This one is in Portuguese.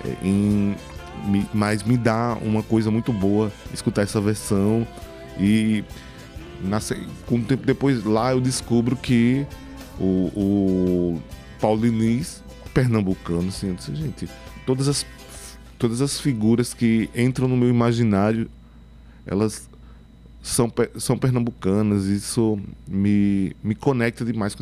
Mas me dá uma coisa muito boa escutar essa versão. E com o tempo depois lá eu descubro que o Paulo Diniz, pernambucano, assim, eu disse, gente, todas as figuras que entram no meu imaginário, elas são pernambucanas. Isso me conecta demais com